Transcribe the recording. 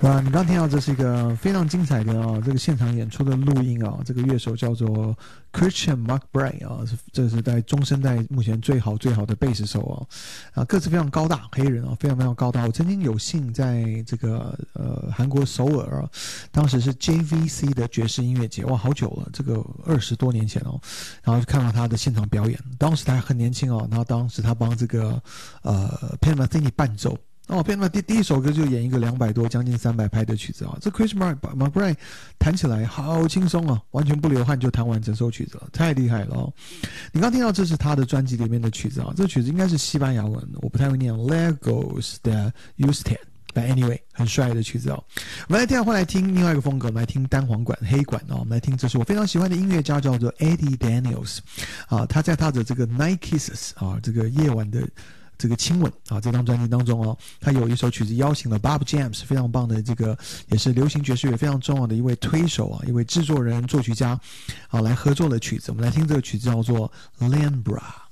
你刚听到这是一个非常精彩的这个现场演出的录音这个乐手叫做 Christian McBride 这是在中生代目前最好的贝斯手个子非常高大，黑人非常非常高大。我曾经有幸在这个韩国首尔当时是 JVC 的爵士音乐节，哇，好久了，这个20多年前然后就看到他的现场表演，当时他还很年轻然后当时他帮这个Pat Metheny 伴奏。变成第一首歌就演一个200多将近300拍的曲子这 Chris McBride 弹起来好轻松完全不流汗就弹完整首曲子了，太厉害了你刚听到这是他的专辑里面的曲子这曲子应该是西班牙文，我不太会念 Legos de Usted But anyway 很帅的曲子我们来接下来听另外一个风格，我们来听单簧管黑管我们来听这是我非常喜欢的音乐家叫做 Eddie Daniels 他在他的这个 Night Kisses 这个夜晚的这个亲吻这张专辑当中他有一首曲子邀请了 Bob James 非常棒的这个也是流行爵士乐非常重要的一位推手一位制作人作曲家来合作的曲子，我们来听这个曲子叫做 Lambra。